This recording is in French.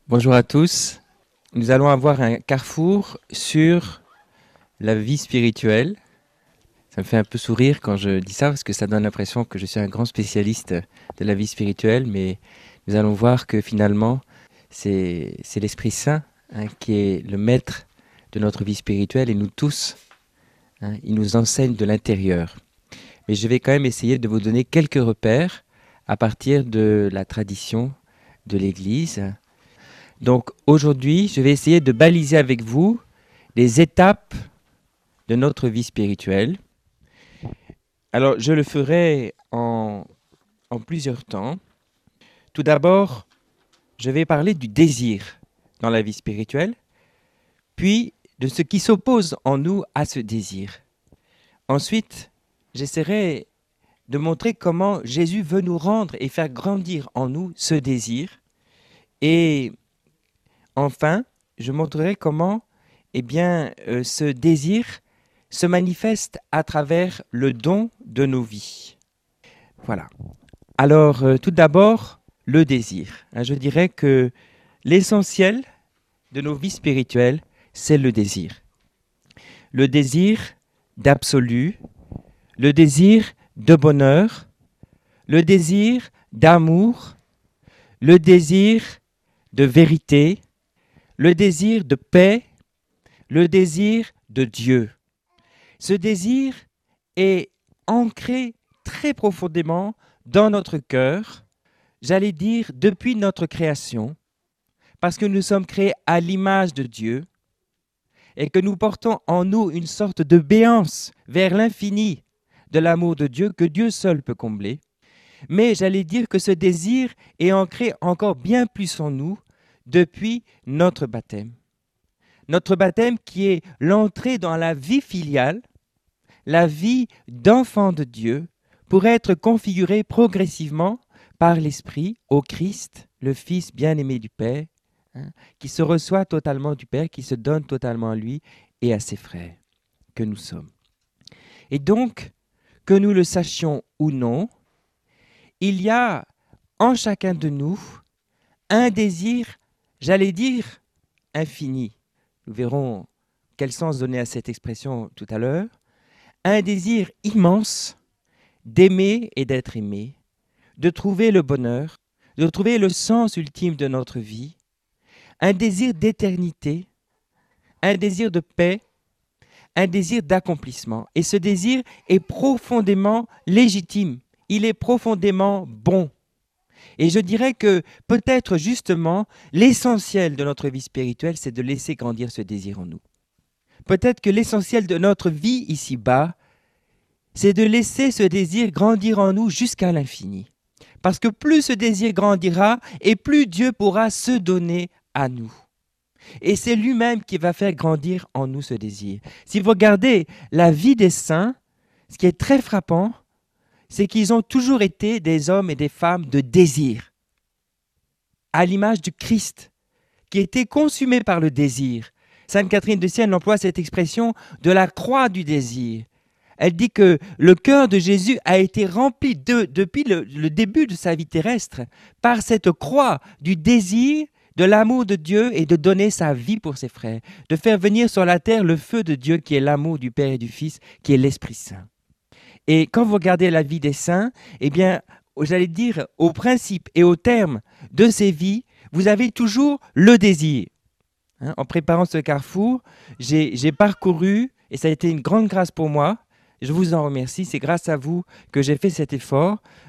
Bonjour à tous. Nous allons avoir un carrefour sur la vie spirituelle. Ça me fait un peu sourire quand je dis ça parce que ça donne l'impression que je suis un grand spécialiste de la vie spirituelle, mais nous allons voir que finalement c'est l'Esprit Saint qui est le maître de notre vie spirituelle et nous tous, il nous enseigne de l'intérieur. Mais je vais quand même essayer de vous donner quelques repères à partir de la tradition de l'Église. Donc aujourd'hui, je vais essayer de baliser avec vous les étapes de notre vie spirituelle. Alors je le ferai en plusieurs temps. Tout d'abord, je vais parler du désir dans la vie spirituelle, puis de ce qui s'oppose en nous à ce désir. Ensuite, j'essaierai de montrer comment Jésus veut nous rendre et faire grandir en nous ce désir. Et enfin, je montrerai comment ce désir se manifeste à travers le don de nos vies. Voilà. Alors, tout d'abord, le désir. Je dirais que l'essentiel de nos vies spirituelles, c'est le désir. Le désir d'absolu, le désir de bonheur, le désir d'amour, le désir de vérité, le désir de paix, le désir de Dieu. Ce désir est ancré très profondément dans notre cœur, j'allais dire depuis notre création, parce que nous sommes créés à l'image de Dieu et que nous portons en nous une sorte de béance vers l'infini de l'amour de Dieu que Dieu seul peut combler. Mais j'allais dire que ce désir est ancré encore bien plus en nous depuis notre baptême. Notre baptême qui est l'entrée dans la vie filiale, la vie d'enfant de Dieu, pour être configurée progressivement par l'Esprit au Christ, le Fils bien-aimé du Père, qui se reçoit totalement du Père, qui se donne totalement à lui et à ses frères que nous sommes. Et donc, que nous le sachions ou non, il y a en chacun de nous un désir, j'allais dire, infini. Nous verrons quel sens donner à cette expression tout à l'heure. Un désir immense d'aimer et d'être aimé, de trouver le bonheur, de trouver le sens ultime de notre vie, un désir d'éternité, un désir de paix, un désir d'accomplissement. Et ce désir est profondément légitime, il est profondément bon. Et je dirais que peut-être justement l'essentiel de notre vie spirituelle, c'est de laisser grandir ce désir en nous. Peut-être que l'essentiel de notre vie ici-bas, c'est de laisser ce désir grandir en nous jusqu'à l'infini. Parce que plus ce désir grandira et plus Dieu pourra se donner à nous. Et c'est lui-même qui va faire grandir en nous ce désir. Si vous regardez la vie des saints, ce qui est très frappant, c'est qu'ils ont toujours été des hommes et des femmes de désir, à l'image du Christ, qui était consumé par le désir. Sainte Catherine de Sienne emploie cette expression de la croix du désir. Elle dit que le cœur de Jésus a été rempli depuis le début de sa vie terrestre par cette croix du désir, de l'amour de Dieu et de donner sa vie pour ses frères, de faire venir sur la terre le feu de Dieu qui est l'amour du Père et du Fils, qui est l'Esprit Saint. Et quand vous regardez la vie des saints, eh bien, j'allais dire, au principe et au terme de ces vies, vous avez toujours le désir. En préparant ce carrefour, j'ai parcouru, et ça a été une grande grâce pour moi, je vous en remercie, c'est grâce à vous que j'ai fait cet effort,